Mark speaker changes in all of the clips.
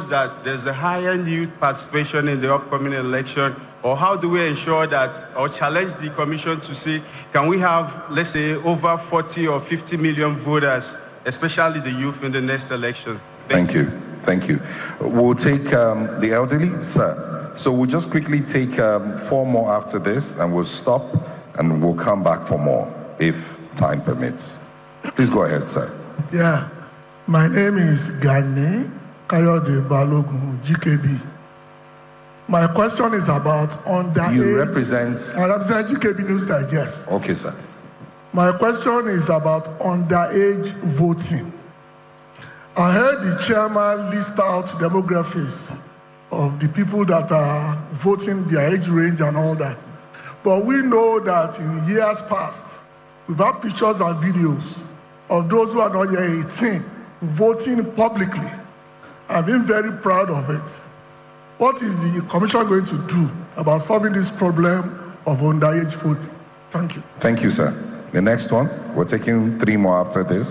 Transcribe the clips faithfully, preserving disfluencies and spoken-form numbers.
Speaker 1: that there's a higher youth participation in the upcoming election? Or how do we ensure that, or challenge the commission to see, can we have, let's say, over forty or fifty million voters, especially the youth, in the next election?
Speaker 2: Thank, Thank you. you. Thank you. We'll take um, the elderly, sir. So we'll just quickly take um, four more after this, and we'll stop, and we'll come back for more, if time permits. Please go ahead, sir.
Speaker 3: Yeah. My name is Gani Kayode Balogun, G K B. My question is about underage.
Speaker 2: You represent?
Speaker 3: I represent G K B News Digest.
Speaker 2: Okay, sir.
Speaker 3: My question is about underage voting. I heard the chairman list out demographics of the people that are voting, their age range and all that. But we know that in years past, we've had pictures and videos of those who are not yet eighteen voting publicly. I've been very proud of it. What is the commission going to do about solving this problem of underage voting? Thank you.
Speaker 2: Thank you, sir. The next one, we're taking three more after this.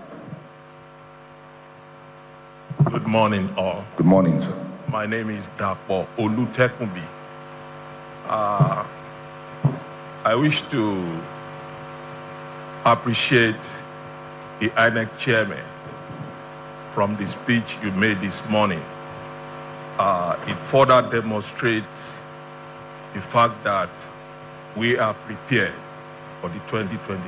Speaker 4: Good morning, all.
Speaker 2: Good morning, sir.
Speaker 4: My name is Dapo Olutekunbi. Uh, I wish to appreciate the I N E C chairman from the speech you made this morning. Uh, it further demonstrates the fact that we are prepared for the twenty twenty